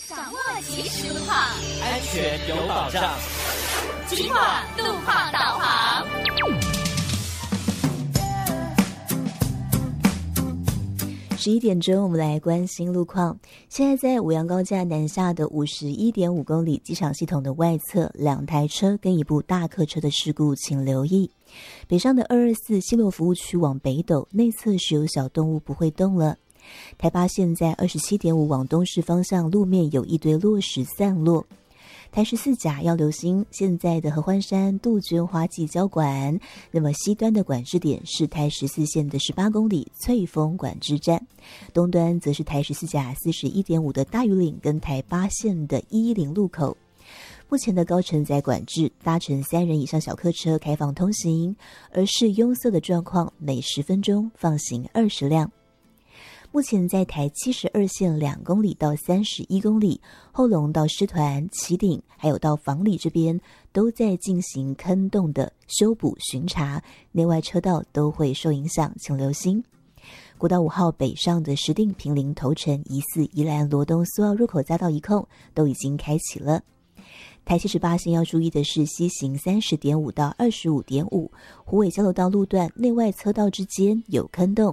掌握即时路况， 安全有保障。 金话路况导航。 11点钟，我们来关心路况。现在在五杨高架南下的51.5公里机场系统的外侧，2台车跟一部大客车的事故，请留意。北上的224西螺服务区往北斗内侧是有小动物不会动了。台八线在27.5往东市方向路面有一堆落石散落。台14甲要留心现在的合欢山杜鹃花季交管，那么西端的管制点是台14线的18公里翠峰管制站，东端则是台14甲41.5的大屿岭跟台8线的110路口。目前的高承载管制，搭乘3人以上小客车开放通行，而是拥塞的状况，每10分钟放行20辆。目前在台72线2公里到31公里，后龙到狮团、旗顶还有到房里这边都在进行坑洞的修补巡查，内外车道都会受影响，请留心。国道5号北上的石碇、坪林、头城、宜4、宜兰、罗东苏澳入口匝道一控都已经开启了。台78线要注意的是西行30.5到25.5，虎尾交流道路段内外车道之间有坑洞，